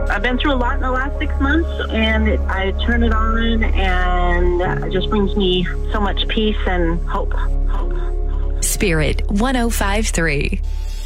I've been through a lot in the last 6 months, and I turn it on, and it just brings me so much peace and hope. Spirit 105.3.